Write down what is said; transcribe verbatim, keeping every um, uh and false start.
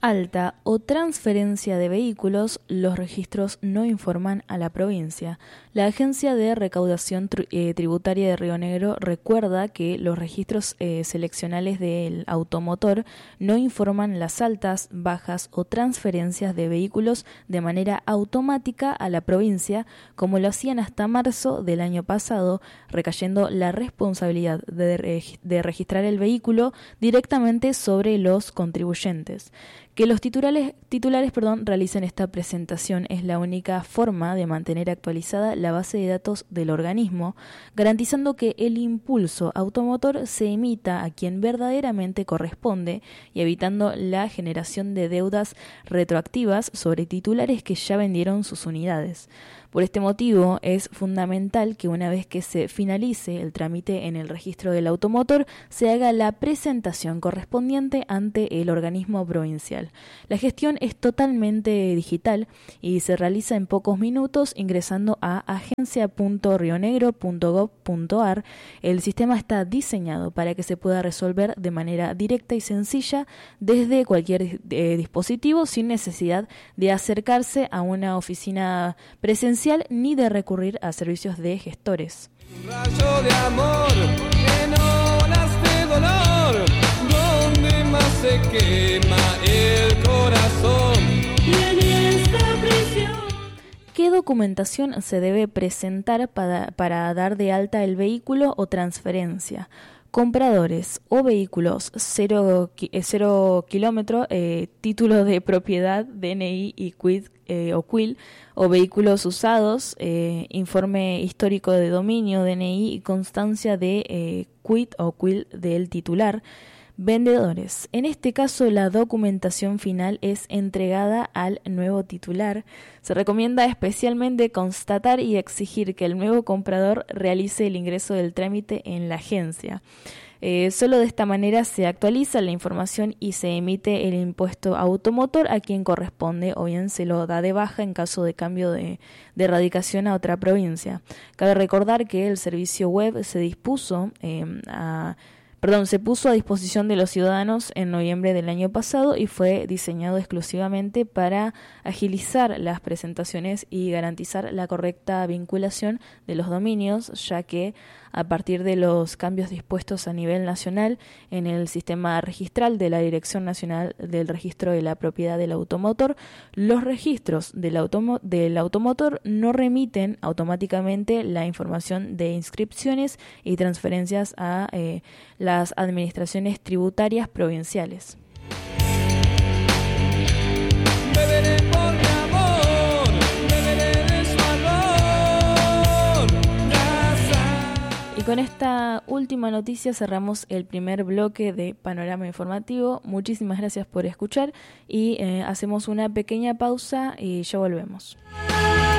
alta o transferencia de vehículos, los registros no informan a la provincia. La Agencia de Recaudación Tri- eh, Tributaria de Río Negro recuerda que los registros eh, seleccionales del automotor no informan las altas, bajas o transferencias de vehículos de manera automática a la provincia, como lo hacían hasta marzo del año pasado, recayendo la responsabilidad de, reg- de registrar el vehículo directamente sobre los contribuyentes. Que los titulares, titulares perdón, realicen esta presentación es la única forma de mantener actualizada la base de datos del organismo, garantizando que el impulso automotor se emita a quien verdaderamente corresponde y evitando la generación de deudas retroactivas sobre titulares que ya vendieron sus unidades. Por este motivo, es fundamental que una vez que se finalice el trámite en el registro del automotor, se haga la presentación correspondiente ante el organismo provincial. La gestión es totalmente digital y se realiza en pocos minutos ingresando a agencia punto rionegro punto gob punto ar. El sistema está diseñado para que se pueda resolver de manera directa y sencilla desde cualquier eh, dispositivo sin necesidad de acercarse a una oficina presencial ni de recurrir a servicios de gestores. Un rayo de amor en olas de dolor, donde más se quema el corazón. Y en esta prisión. ¿Qué documentación se debe presentar para, para dar de alta el vehículo o transferencia? Compradores o vehículos cero, cero kilómetro, eh, título de propiedad, D N I y quid eh, o quil, o vehículos usados, eh, informe histórico de dominio, D N I y constancia de eh, quid o quil del titular. Vendedores. En este caso, la documentación final es entregada al nuevo titular. Se recomienda especialmente constatar y exigir que el nuevo comprador realice el ingreso del trámite en la agencia. Eh, solo de esta manera se actualiza la información y se emite el impuesto automotor a quien corresponde, o bien se lo da de baja en caso de cambio de, de radicación a otra provincia. Cabe recordar que el servicio web se dispuso eh, a... Perdón, se puso a disposición de los ciudadanos en noviembre del año pasado y fue diseñado exclusivamente para agilizar las presentaciones y garantizar la correcta vinculación de los dominios, ya que a partir de los cambios dispuestos a nivel nacional en el sistema registral de la Dirección Nacional del Registro de la Propiedad del Automotor, los registros del, automo- del automotor no remiten automáticamente la información de inscripciones y transferencias a eh, las administraciones tributarias provinciales. Beberé por mi amor, beberé de su amor. Y con esta última noticia cerramos el primer bloque de Panorama Informativo. Muchísimas gracias por escuchar y eh, hacemos una pequeña pausa y ya volvemos.